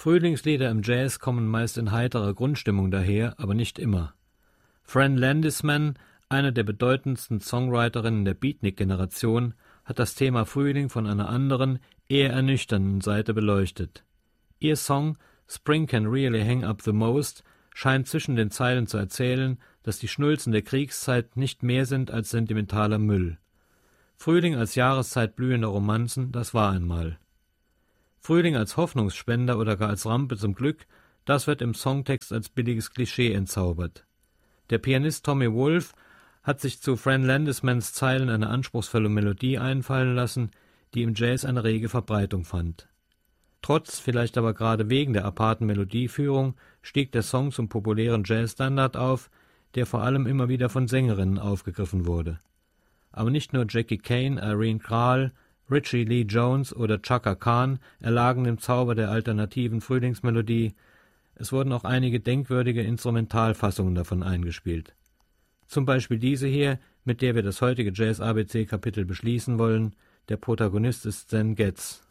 Frühlingslieder im Jazz kommen meist in heiterer Grundstimmung daher, aber nicht immer. Fran Landisman, eine der bedeutendsten Songwriterinnen der Beatnik-Generation, hat das Thema Frühling von einer anderen, eher ernüchternden Seite beleuchtet. Ihr Song »Spring Can Really Hang Up the Most« scheint zwischen den Zeilen zu erzählen, dass die Schnulzen der Kriegszeit nicht mehr sind als sentimentaler Müll. Frühling als Jahreszeit blühender Romanzen, das war einmal. Frühling als Hoffnungsspender oder gar als Rampe zum Glück, das wird im Songtext als billiges Klischee entzaubert. Der Pianist Tommy Wolfe hat sich zu Fran Landismans Zeilen eine anspruchsvolle Melodie einfallen lassen, die im Jazz eine rege Verbreitung fand. Trotz, vielleicht aber gerade wegen der aparten Melodieführung, stieg der Song zum populären Jazzstandard auf, der vor allem immer wieder von Sängerinnen aufgegriffen wurde. Aber nicht nur Jackie Kane, Irene Kral, Richie Lee Jones oder Chaka Khan erlagen dem Zauber der alternativen Frühlingsmelodie, es wurden auch einige denkwürdige Instrumentalfassungen davon eingespielt. Zum Beispiel diese hier, mit der wir das heutige Jazz-ABC-Kapitel beschließen wollen, der Protagonist ist Stan Getz.